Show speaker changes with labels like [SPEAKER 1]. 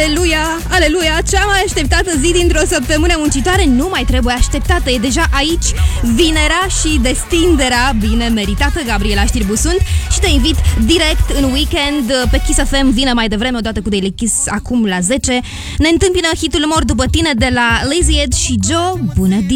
[SPEAKER 1] Aleluia, aleluia, cea mai așteptată zi dintr-o săptămână muncitoare nu mai trebuie așteptată, e deja aici. Vinerea și destinderea bine meritată. Gabriela Știrbu sunt și te invit direct în weekend pe Kiss FM. Vine mai devreme odată cu Daily Kiss acum la 10. Ne întâmpină hitul Mor după tine de la Lazy Ed și Joe. Bună